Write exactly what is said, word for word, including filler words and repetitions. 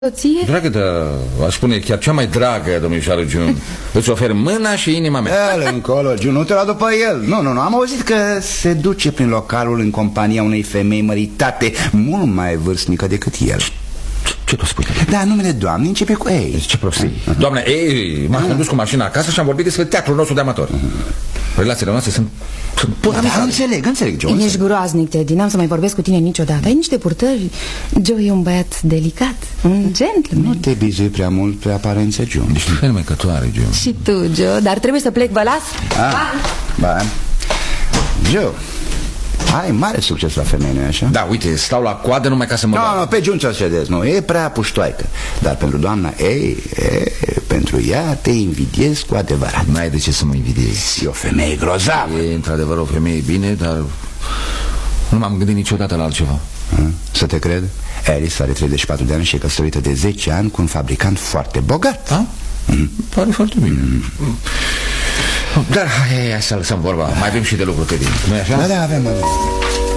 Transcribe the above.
soție? Dragă, dar aș spune chiar cea mai dragă, domnișoară June. Îți ofer mâna și inima mea. El încolo, June, nu te lua după el. Nu, nu, nu, am auzit că se duce prin localul în compania unei femei măritate mult mai vârstnică decât el. Ce tu spui? Da, numele doamnei începe cu ei. Ce prostii? Doamne, ei, m-a condus cu mașina acasă și am vorbit despre teatrul nostru de amatori. Relațiile noastre sunt... sunt da, da, înțeleg, înțeleg, Joe. Ești groaznic, Teddy, n-am să mai vorbesc cu tine niciodată. Ai niște purtări. Joe e un băiat delicat, un gentleman. Nu te bizui prea mult pe aparențe, Joe. Ești fermecătoare, Joe. Și tu, Joe, dar trebuie să plec, vă las? Ah, ba. Joe, ai mare succes la femei, nu-i așa? Da, uite, stau la coadă numai ca să mă... Nu, no, pe June ți-o cedezi, nu, e prea puștoaică. Dar pentru doamna ei, e, pentru ea te invidiez cu adevărat. N-ai de ce să mă invidiezi. E o femeie grozavă. E într-adevăr o femeie bine, dar nu m-am gândit niciodată la altceva. A? Să te cred? Alice are treizeci și patru de ani și e căsătorită de zece ani cu un fabricant foarte bogat. A? Mm. Pare foarte bine. Mm. Dar hai, hai să lăsăm vorba. Mai avem și de lucru, Teddy. Nu-i așa? Da, da, avem, avem.